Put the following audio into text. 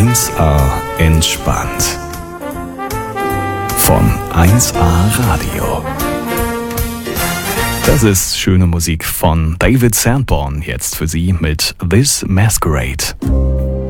1A entspannt. Von 1A Radio. Das ist schöne Musik von David Sanborn, jetzt für Sie mit This Masquerade.